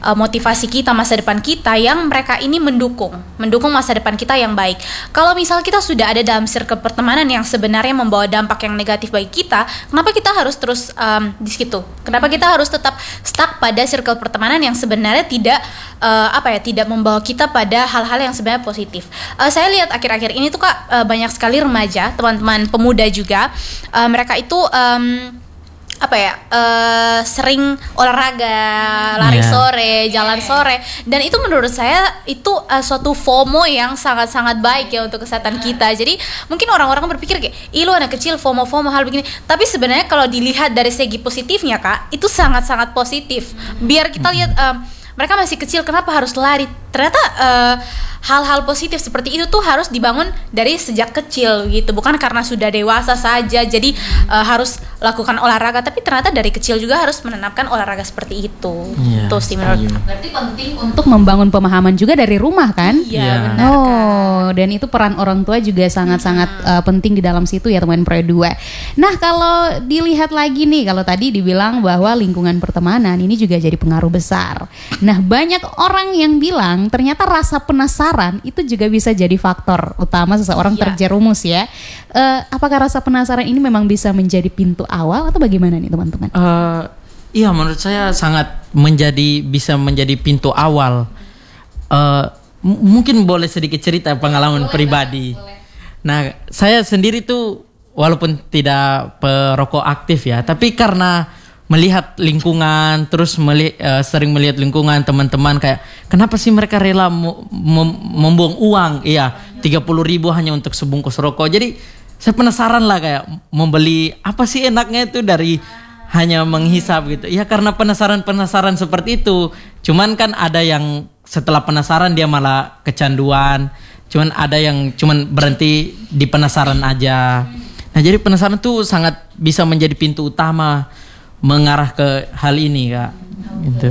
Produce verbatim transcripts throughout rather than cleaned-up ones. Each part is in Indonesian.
uh, motivasi kita, masa depan kita, yang mereka ini mendukung, mendukung masa depan kita yang baik. Kalau misal kita sudah ada dalam circle pertemanan yang sebenarnya membawa dampak yang negatif bagi kita, kenapa kita harus terus um, di situ? Kenapa kita harus tetap stuck pada circle pertemanan yang sebenarnya tidak uh, apa ya, tidak membawa kita pada hal-hal yang sebenarnya positif? Uh, saya lihat akhir-akhir ini tuh Kak, uh, banyak sekali remaja, teman-teman pemuda juga, uh, mereka itu um, apa ya, uh, sering olahraga, lari yeah. sore, jalan sore, dan itu menurut saya itu uh, suatu FOMO yang sangat-sangat baik ya untuk kesehatan kita. Jadi mungkin orang-orang berpikir kayak, ih lu anak kecil FOMO-FOMO hal begini, tapi sebenarnya kalau dilihat dari segi positifnya Kak, itu sangat-sangat positif. Biar kita lihat uh, mereka masih kecil, kenapa harus lari? Ternyata uh, hal-hal positif seperti itu tuh harus dibangun dari sejak kecil gitu, bukan karena sudah dewasa saja jadi uh, harus lakukan olahraga, tapi ternyata dari kecil juga harus menanamkan olahraga seperti itu. Yeah, itu sih menurut. Berarti penting untuk membangun pemahaman juga dari rumah kan? Iya yeah, benar. Oh, kan? Dan itu peran orang tua juga sangat-sangat hmm. uh, penting di dalam situ ya teman Pro dua. Nah kalau dilihat lagi nih, kalau tadi dibilang bahwa lingkungan pertemanan ini juga jadi pengaruh besar. Nah banyak orang yang bilang ternyata rasa penasaran itu juga bisa jadi faktor utama seseorang ya. terjerumus ya. Uh, apakah rasa penasaran ini memang bisa menjadi pintu awal atau bagaimana nih teman-teman? Uh, iya menurut saya sangat menjadi bisa menjadi pintu awal. Uh, m- mungkin boleh sedikit cerita pengalaman boleh, pribadi. Boleh. Nah saya sendiri tuh walaupun tidak perokok aktif ya, tapi karena melihat lingkungan, terus meli- uh, sering melihat lingkungan teman-teman kayak kenapa sih mereka rela mu- mem- membuang uang, iya tiga puluh ribu hanya untuk sebungkus rokok. Jadi saya penasaran lah kayak membeli apa sih enaknya itu dari hanya menghisap gitu. Ya karena penasaran-penasaran seperti itu. Cuman kan ada yang setelah penasaran dia malah kecanduan. Cuman ada yang cuman berhenti di penasaran aja. Nah jadi penasaran tuh sangat bisa menjadi pintu utama mengarah ke hal ini Kak. Gitu.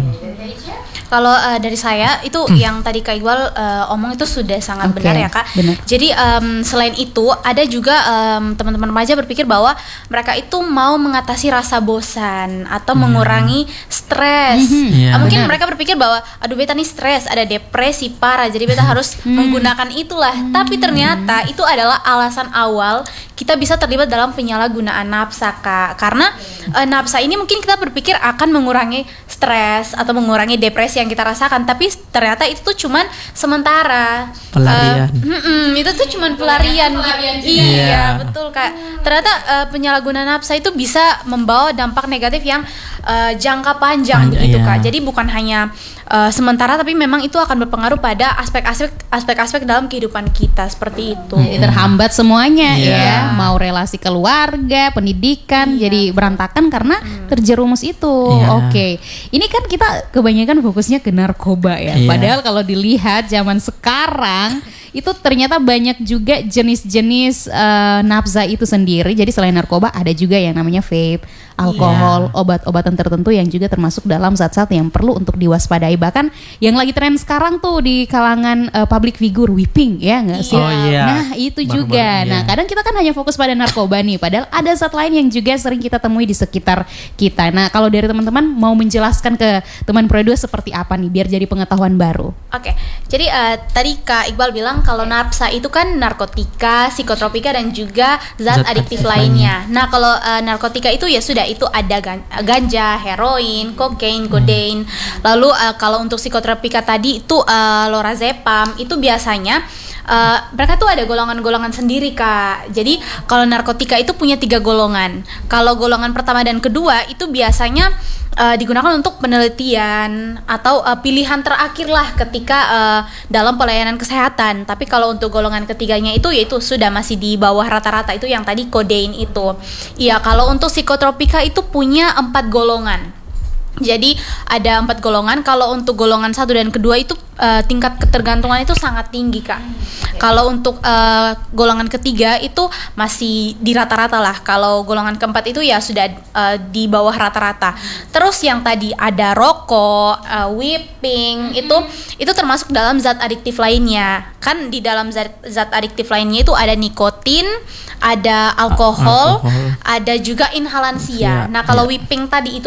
Kalau uh, dari saya itu hmm. yang tadi Kak Iqbal uh, omong itu sudah sangat okay. benar ya Kak. Benar. Jadi um, selain itu ada juga um, teman-teman remaja berpikir bahwa mereka itu mau mengatasi rasa bosan atau yeah. mengurangi stres. Mm-hmm. Yeah. Uh, mungkin benar. Mereka berpikir bahwa aduh beta nih stres, ada depresi parah, jadi beta harus mm. menggunakan itulah. Mm. Tapi ternyata itu adalah alasan awal kita bisa terlibat dalam penyalahgunaan nafsa Kak. Karena uh, nafsa ini mungkin kita berpikir akan mengurangi stres atau mengurangi depresi yang kita rasakan, tapi ternyata itu tuh cuman sementara. Pelarian. Uh, itu tuh cuman pelarian. pelarian gitu. Iya, yeah. betul Kak. Ternyata uh, penyalahgunaan nafsa itu bisa membawa dampak negatif yang uh, jangka panjang Panj- begitu yeah. Kak. Jadi bukan hanya uh, sementara, tapi memang itu akan berpengaruh pada aspek-aspek aspek-aspek dalam kehidupan kita seperti itu. Jadi terhambat semuanya yeah. ya, mau relasi keluarga, pendidikan yeah. jadi berantakan karena hmm. terjerumus itu. Yeah. Oke. Okay. Ini kan kita kebanyakan fokusnya ke narkoba ya. Yeah. Padahal kalau dilihat zaman sekarang itu ternyata banyak juga jenis-jenis uh, nafsa itu sendiri. Jadi selain narkoba ada juga yang namanya vape, alkohol, yeah. obat-obatan tertentu yang juga termasuk dalam zat-zat yang perlu untuk diwaspadai. Bahkan yang lagi tren sekarang tuh di kalangan uh, public figure, whipping ya nggak sih? Oh, yeah. Nah itu baru-baru, juga. Yeah. Nah kadang kita kan hanya fokus pada narkoba nih. Padahal ada zat lain yang juga sering kita temui di sekitar kita. Nah kalau dari teman-teman mau menjelaskan ke teman Pro dua seperti apa nih biar jadi pengetahuan baru? Oke, okay. Jadi uh, tadi Kak Iqbal bilang kalau nafsa itu kan narkotika, psikotropika dan juga zat, zat adiktif lainnya. Nah kalau uh, narkotika itu ya sudah itu ada gan- ganja, heroin, kokain, kodein. Hmm. Lalu uh, kalau untuk psikotropika tadi itu uh, lorazepam itu biasanya Uh, mereka tuh ada golongan-golongan sendiri Kak. Jadi kalau narkotika itu punya tiga golongan. Kalau golongan pertama dan kedua itu biasanya uh, digunakan untuk penelitian atau uh, pilihan terakhir lah ketika uh, dalam pelayanan kesehatan. Tapi kalau untuk golongan ketiganya itu yaitu sudah masih di bawah rata-rata, itu yang tadi kodein itu. Iya, kalau untuk psikotropika itu punya empat golongan. Jadi ada empat golongan. Kalau untuk golongan satu dan kedua itu uh, tingkat ketergantungan itu sangat tinggi Kak. Okay. Kalau untuk uh, golongan ketiga itu masih di rata-rata lah. Kalau golongan keempat itu ya sudah uh, di bawah rata-rata. Terus yang tadi ada rokok, uh, whipping mm-hmm. itu itu termasuk dalam zat adiktif lainnya. Kan di dalam zat, zat adiktif lainnya itu ada nikotin, ada alkohol, alkohol. ada juga inhalansia. Yeah. Nah kalau yeah. whipping tadi itu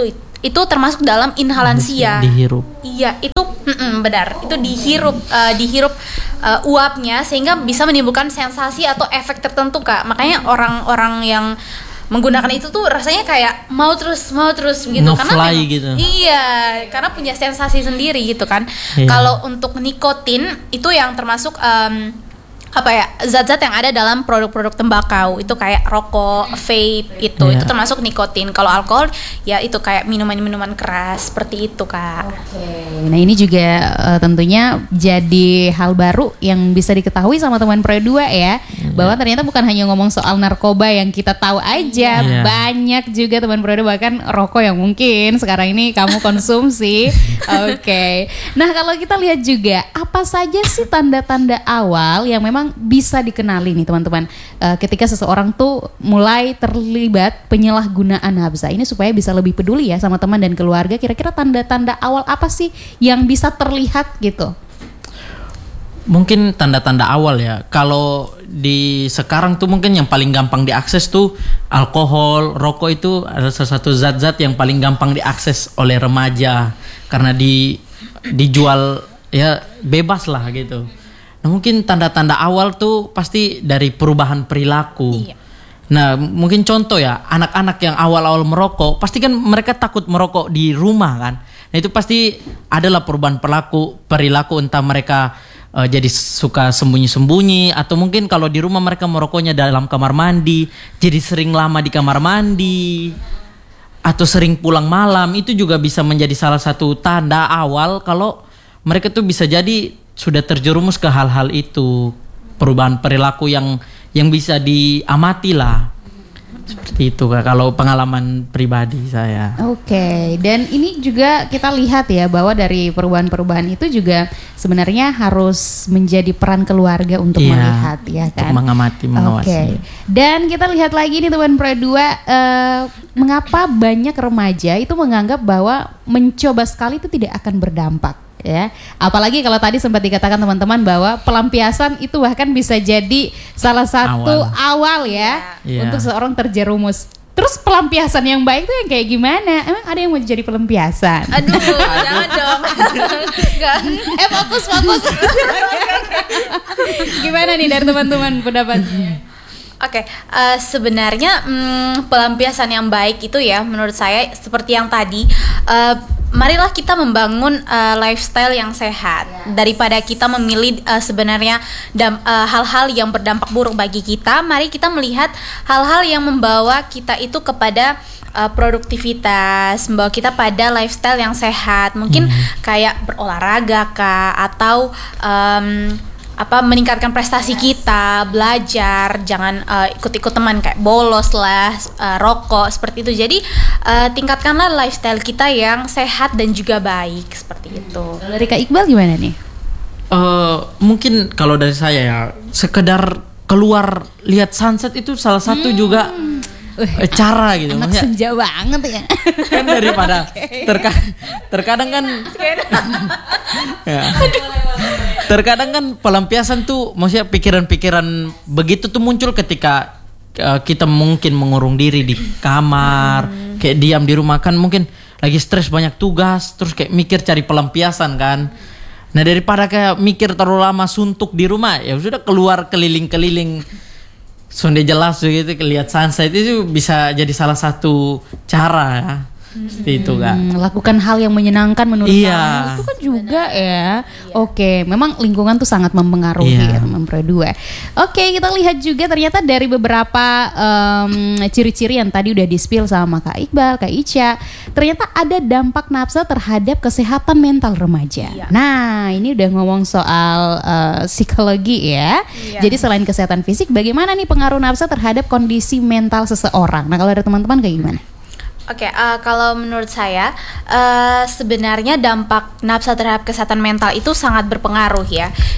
itu termasuk dalam inhalansia. Dihirup. Iya, itu mm-mm, benar. Itu dihirup, uh, dihirup uh, uapnya sehingga bisa menimbulkan sensasi atau efek tertentu, Kak. Makanya orang-orang yang menggunakan itu tuh rasanya kayak mau terus mau terus gitu no karena fly memang, gitu. Iya, karena punya sensasi sendiri gitu kan. Iya. Kalau untuk nikotin itu yang termasuk um, apa ya, zat-zat yang ada dalam produk-produk tembakau itu kayak rokok, vape itu Yeah. itu termasuk nikotin. Kalau alkohol ya itu kayak minuman-minuman keras seperti itu, Kak. Oke. Nah ini juga uh, tentunya jadi hal baru yang bisa diketahui sama teman Pro dua ya, bahwa ternyata bukan hanya ngomong soal narkoba yang kita tahu aja, Yeah. banyak juga teman Pro dua bahkan rokok yang mungkin sekarang ini kamu konsumsi. Oke. Nah kalau kita lihat juga apa saja sih tanda-tanda awal yang memang bisa dikenali nih teman-teman uh, ketika seseorang tuh mulai terlibat penyalahgunaan nafsa ini supaya bisa lebih peduli ya sama teman dan keluarga. Kira-kira tanda-tanda awal apa sih yang bisa terlihat gitu? Mungkin tanda-tanda awal ya. Kalau di sekarang tuh mungkin yang paling gampang diakses tuh alkohol, rokok itu adalah salah satu zat-zat yang paling gampang diakses oleh remaja karena di dijual ya bebas lah gitu. Nah, mungkin tanda-tanda awal tuh pasti dari perubahan perilaku. Iya. Nah, mungkin contoh ya, anak-anak yang awal-awal merokok, pasti kan mereka takut merokok di rumah kan. Nah, itu pasti adalah perubahan perilaku, perilaku entah mereka uh, jadi suka sembunyi-sembunyi atau mungkin kalau di rumah mereka merokoknya dalam kamar mandi, jadi sering lama di kamar mandi atau sering pulang malam. Itu juga bisa menjadi salah satu tanda awal kalau mereka tuh bisa jadi sudah terjerumus ke hal-hal itu, perubahan perilaku yang yang bisa diamati lah. Seperti itu Kak, kalau pengalaman pribadi saya. Oke, dan ini juga kita lihat ya bahwa dari perubahan-perubahan itu juga sebenarnya harus menjadi peran keluarga untuk Iya, melihat ya kan. untuk mengamati, mengawasi. Oke, dan kita lihat lagi nih teman Pro dua, eh, mengapa banyak remaja itu menganggap bahwa mencoba sekali itu tidak akan berdampak. Ya, apalagi kalau tadi sempat dikatakan teman-teman bahwa pelampiasan itu bahkan bisa jadi salah satu awal, awal ya yeah. untuk seorang terjerumus. Terus pelampiasan yang baik tuh yang kayak gimana? Emang ada yang mau jadi pelampiasan? Aduh, jangan dong. Enggak. eh fokus fokus. Gimana nih dari teman-teman pendapatnya? Oke, okay, uh, sebenarnya hmm, pelampiasan yang baik itu ya menurut saya seperti yang tadi, uh, marilah kita membangun uh, lifestyle yang sehat daripada kita memilih uh, sebenarnya dam, uh, hal-hal yang berdampak buruk bagi kita. Mari kita melihat hal-hal yang membawa kita itu kepada uh, produktivitas, membawa kita pada lifestyle yang sehat. Mungkin hmm. kayak berolahraga kah, atau um, apa meningkatkan prestasi kita, belajar, jangan uh, ikut-ikut teman kayak bolos lah, uh, rokok seperti itu. Jadi uh, tingkatkanlah lifestyle kita yang sehat dan juga baik seperti itu. Dari Kak Iqbal gimana nih? Uh, mungkin kalau dari saya ya sekedar keluar lihat sunset itu salah satu hmm. juga uh, cara gitu. Anak maksudnya senja banget ya. Kan daripada okay. terka terkadang kan ya. Terkadang kan pelampiasan tuh maksudnya pikiran-pikiran begitu tuh muncul ketika uh, kita mungkin mengurung diri di kamar, hmm. kayak diam di rumah kan mungkin lagi stres banyak tugas, terus kayak mikir cari pelampiasan kan. Nah daripada kayak mikir terlalu lama suntuk di rumah, ya sudah keluar keliling-keliling, sonde jelas gitu, lihat sunset itu bisa jadi salah satu cara ya. Seperti itu Kak. Hmm, lakukan hal yang menyenangkan menurut iya. kamu itu kan juga benar, ya. Iya. Oke, memang lingkungan tuh sangat mempengaruhi iya. ya teman Pro dua. Oke, kita lihat juga ternyata dari beberapa um, ciri-ciri yang tadi udah di-spill sama Kak Iqbal, Kak Ica, ternyata ada dampak nafsa terhadap kesehatan mental remaja. Iya. Nah, ini udah ngomong soal uh, psikologi ya. Iya. Jadi selain kesehatan fisik, bagaimana nih pengaruh nafsa terhadap kondisi mental seseorang? Nah, kalau ada teman-teman kayak gimana? Oke, okay, uh, kalau menurut saya uh, sebenarnya dampak nafsa terhadap kesehatan mental itu sangat berpengaruh ya.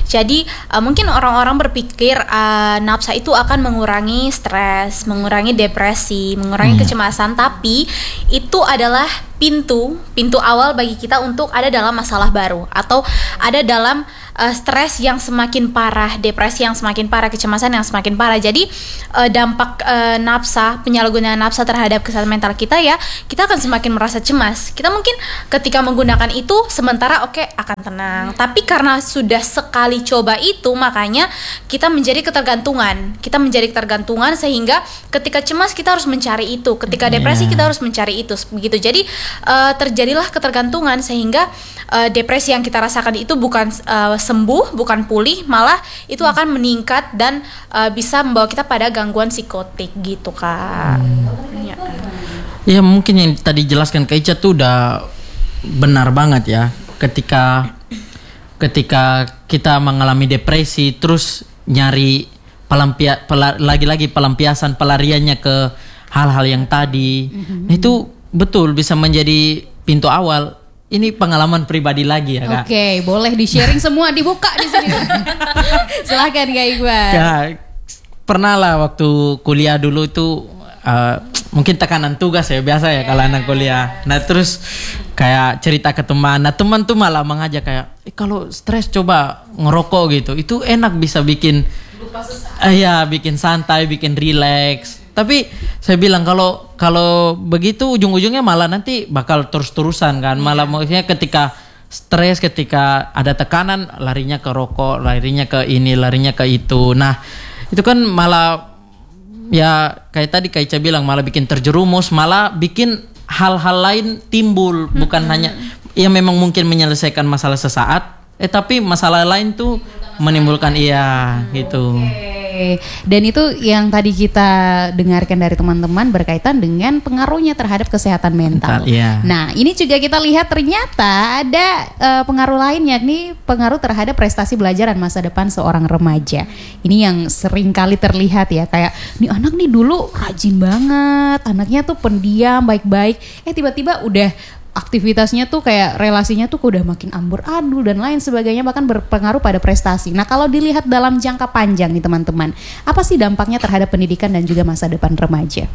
Jadi uh, mungkin orang-orang berpikir uh, nafsa itu akan mengurangi stres, mengurangi depresi, mengurangi yeah. kecemasan, tapi itu adalah pintu pintu awal bagi kita untuk ada dalam masalah baru atau ada dalam uh, stres yang semakin parah, depresi yang semakin parah, kecemasan yang semakin parah. Jadi uh, dampak uh, nafsa, penyalahgunaan nafsa terhadap kesehatan mental kita ya, kita akan semakin merasa cemas. Kita mungkin ketika menggunakan itu sementara oke okay, akan tenang, tapi karena sudah sekali coba itu, makanya kita menjadi ketergantungan. Kita menjadi ketergantungan sehingga ketika cemas kita harus mencari itu, ketika depresi yeah. kita harus mencari itu, begitu. Jadi Uh, terjadilah ketergantungan sehingga uh, depresi yang kita rasakan itu bukan uh, sembuh, bukan pulih, malah itu akan meningkat dan uh, bisa membawa kita pada gangguan psikotik gitu Kak. Hmm. Ya. ya mungkin yang tadi jelaskan Kak Ica tuh udah benar banget ya. Ketika ketika kita mengalami depresi terus nyari pelampia, pela, lagi-lagi pelampiasan pelariannya ke hal-hal yang tadi, mm-hmm. nah itu betul bisa menjadi pintu awal. Ini pengalaman pribadi lagi ya Kak. Oke, okay, boleh di-sharing semua, dibuka di sini. Silahkan Kak Iqbal. Ya, pernah lah waktu kuliah dulu itu uh, mungkin tekanan tugas ya biasa ya kalau anak kuliah. Nah terus kayak cerita ke teman. Nah teman tuh malah mengajak kayak, eh, kalau stres coba ngerokok gitu. Itu enak bisa bikin, uh, ya bikin santai, bikin relax. Tapi saya bilang kalau kalau begitu ujung-ujungnya malah nanti bakal terus-terusan kan. Malah maksudnya ketika stres, ketika ada tekanan larinya ke rokok, larinya ke ini, larinya ke itu. Nah, itu kan malah ya kayak tadi Kak Ica bilang malah bikin terjerumus, malah bikin hal-hal lain timbul, bukan hmm. hanya ya memang mungkin menyelesaikan masalah sesaat, eh tapi masalah lain tuh menimbulkan iya gitu. Okay. Dan itu yang tadi kita dengarkan dari teman-teman berkaitan dengan pengaruhnya terhadap kesehatan mental. mental iya. Nah, ini juga kita lihat ternyata ada uh, pengaruh lain, yakni pengaruh terhadap prestasi belajar dan masa depan seorang remaja. Ini yang sering kali terlihat ya, kayak nih anak nih dulu rajin banget, anaknya tuh pendiam, baik-baik, eh tiba-tiba udah aktivitasnya tuh kayak relasinya tuh udah makin amburadul dan lain sebagainya, bahkan berpengaruh pada prestasi. Nah kalau dilihat dalam jangka panjang nih teman-teman, apa sih dampaknya terhadap pendidikan dan juga masa depan remaja?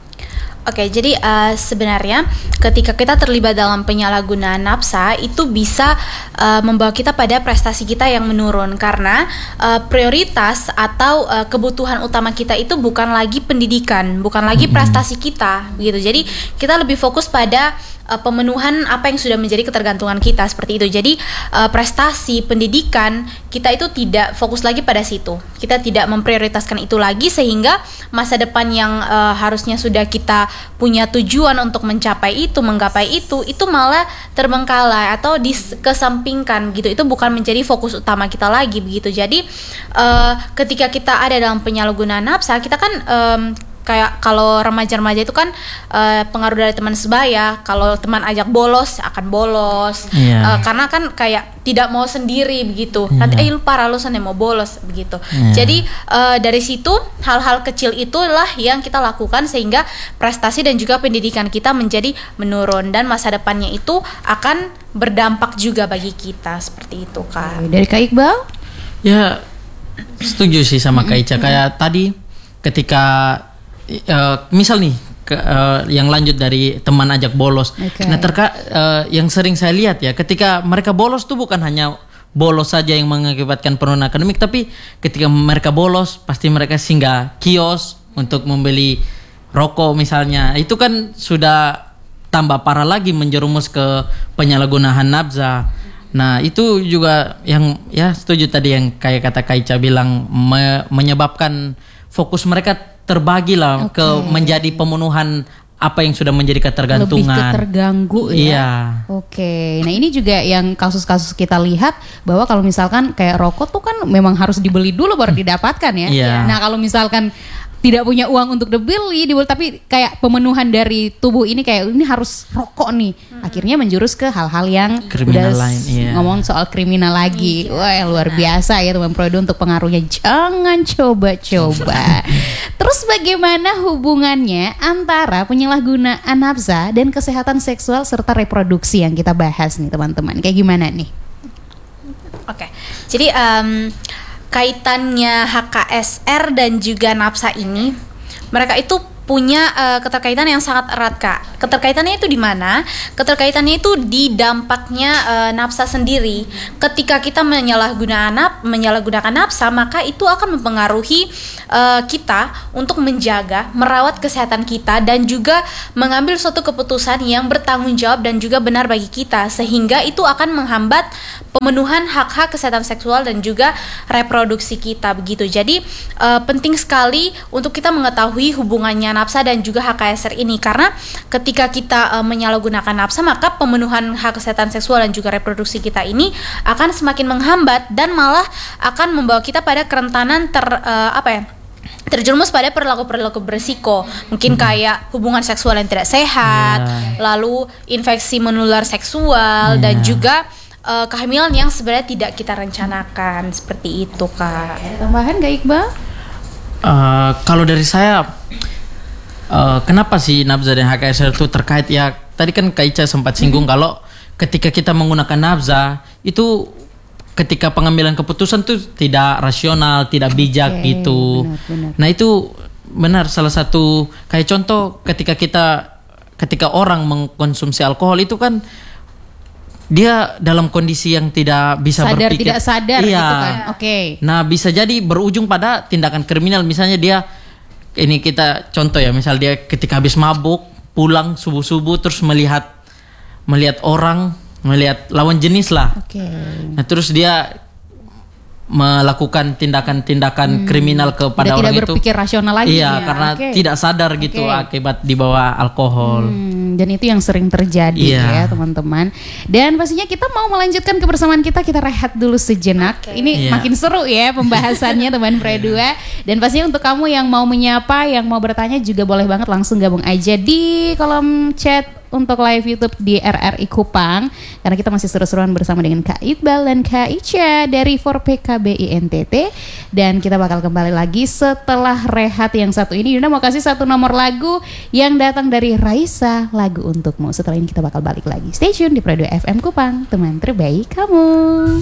Oke, jadi uh, sebenarnya ketika kita terlibat dalam penyalahgunaan nafsa itu bisa uh, membawa kita pada prestasi kita yang menurun karena uh, prioritas atau uh, kebutuhan utama kita itu bukan lagi pendidikan, bukan lagi prestasi kita, gitu. Jadi kita lebih fokus pada uh, pemenuhan apa yang sudah menjadi ketergantungan kita seperti itu. Jadi uh, prestasi pendidikan kita itu tidak fokus lagi pada situ. Kita tidak memprioritaskan itu lagi sehingga masa depan yang uh, harusnya sudah kita punya tujuan untuk mencapai itu, menggapai itu, itu malah terbengkalai atau dikesampingkan gitu. Itu bukan menjadi fokus utama kita lagi begitu. Jadi uh, ketika kita ada dalam penyalahgunaan nafsa, kita kan um, kayak kalau remaja-remaja itu kan uh, pengaruh dari teman sebaya. Kalau teman ajak bolos akan bolos, yeah. uh, karena kan kayak tidak mau sendiri begitu. Yeah. Nanti eh lu parah lu sana mau bolos begitu. Yeah. Jadi uh, dari situ hal-hal kecil itulah yang kita lakukan sehingga prestasi dan juga pendidikan kita menjadi menurun dan masa depannya itu akan berdampak juga bagi kita seperti itu kan. Dari Kak Iqbal? Ya setuju sih sama Kak Ica. Kayak tadi ketika Uh, misal nih ke, uh, yang lanjut dari teman ajak bolos. Okay. Nah terka uh, yang sering saya lihat ya, ketika mereka bolos tuh bukan hanya bolos saja yang mengakibatkan penurunan akademik, tapi ketika mereka bolos pasti mereka singgah kios untuk membeli rokok misalnya. Itu kan sudah tambah parah lagi menjerumus ke penyalahgunaan nafsa. Nah itu juga yang ya setuju tadi yang kayak kata Kak Ica bilang me- menyebabkan fokus mereka terbagi lah okay. ke menjadi pemenuhan apa yang sudah menjadi ketergantungan. Lebih keterganggu ya. Iya. Oke. Okay. Nah ini juga yang kasus-kasus kita lihat bahwa kalau misalkan kayak rokok tuh kan memang harus dibeli dulu baru didapatkan ya. Iya. Nah kalau misalkan tidak punya uang untuk dibeli, dibeli tapi kayak pemenuhan dari tubuh ini kayak ini harus rokok nih. Hmm. Akhirnya menjurus ke hal-hal yang kriminal lain. Iya. Ngomong soal kriminal lagi. Iya. Wah luar biasa ya teman Prodo untuk pengaruhnya. Jangan coba-coba. Terus bagaimana hubungannya antara penyalahgunaan nafsa dan kesehatan seksual serta reproduksi yang kita bahas nih teman-teman? Kayak gimana nih? Oke, okay. Jadi um, kaitannya H K S R dan juga Napsa ini, mereka itu punya uh, keterkaitan yang sangat erat, Kak. Keterkaitannya itu di mana? Keterkaitannya itu di dampaknya uh, nafsa sendiri. Ketika kita menyalahgunakan naf- menyalahgunakan nafsa, maka itu akan mempengaruhi uh, kita untuk menjaga, merawat kesehatan kita dan juga mengambil suatu keputusan yang bertanggung jawab dan juga benar bagi kita, sehingga itu akan menghambat pemenuhan hak-hak kesehatan seksual dan juga reproduksi kita begitu. Jadi uh, penting sekali untuk kita mengetahui hubungannya nafsa dan juga H K S R ini, karena ketika kita uh, menyalahgunakan nafsa, maka pemenuhan hak kesehatan seksual dan juga reproduksi kita ini akan semakin menghambat dan malah akan membawa kita pada kerentanan ter uh, apa ya terjerumus pada perilaku-perilaku berisiko, mungkin hmm. kayak hubungan seksual yang tidak sehat, yeah. lalu infeksi menular seksual yeah. dan juga uh, kehamilan yang sebenarnya tidak kita rencanakan, seperti itu, Kak. Ada tambahan nggak, Iqbal? Uh, kalau dari saya, uh, kenapa sih nafza dan H K S R itu terkait? Ya tadi kan Kak Ica sempat singgung hmm. kalau ketika kita menggunakan nafza itu ketika pengambilan keputusan tuh tidak rasional, tidak bijak okay, gitu. Benar, benar. Nah itu benar, salah satu kayak contoh ketika kita ketika orang mengkonsumsi alkohol itu kan dia dalam kondisi yang tidak bisa sadar, berpikir, tidak sadar iya. gitu kan. Oke. Okay. Nah bisa jadi berujung pada tindakan kriminal, misalnya dia ini kita contoh ya, misal dia ketika habis mabuk pulang subuh-subuh terus melihat melihat orang melihat lawan jenis lah. Okay. Nah terus dia melakukan tindakan-tindakan hmm. kriminal kepada Udah orang tidak itu. Tidak berpikir rasional lagi. Iya, ya? karena okay. tidak sadar gitu okay. akibat dibawa alkohol. Hmm, dan itu yang sering terjadi yeah. ya teman-teman. Dan pastinya kita mau melanjutkan kebersamaan kita, kita rehat dulu sejenak. Okay. Ini yeah. makin seru ya pembahasannya teman Pre dua. Dan pastinya untuk kamu yang mau menyapa, yang mau bertanya juga boleh banget langsung gabung aja di kolom chat untuk live YouTube di R R I Kupang, karena kita masih seru-seruan bersama dengan Kak Iqbal dan Kak Ica dari four P K B I N T T, dan kita bakal kembali lagi setelah rehat yang satu ini. Yuna mau kasih satu nomor lagu yang datang dari Raisa, lagu untukmu. Setelah ini kita bakal balik lagi. Stay tune di Pre dua F M Kupang, teman terbaik kamu.